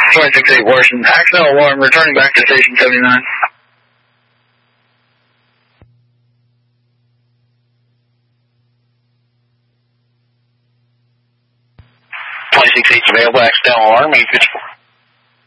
268 Washington, accidental alarm, returning back to station 79. Available, accidental alarm, 854.